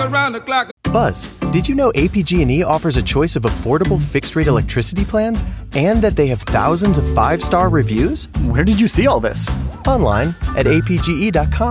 around the clock. Buzz, did you know APG&E offers a choice of affordable fixed-rate electricity plans and that they have thousands of 5-star reviews? Where did you see all this? Online at apge.com.